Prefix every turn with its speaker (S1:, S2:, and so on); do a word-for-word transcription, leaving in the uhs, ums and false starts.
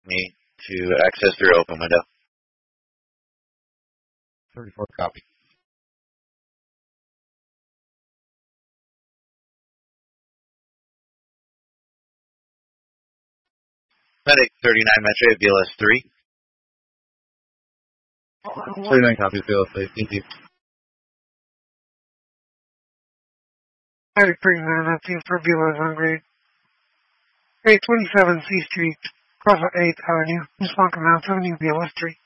S1: me to access through open window.
S2: thirty-four, copy.
S1: Medic thirty-nine Metro, B L S three.
S2: thirty-nine copies, B L S three. Thank you.
S3: Medic thirty-nine, that's you for B L S on grade. eight twenty-seven C Street, Crossroad eighth Avenue, East Montgomery Avenue, B L S three.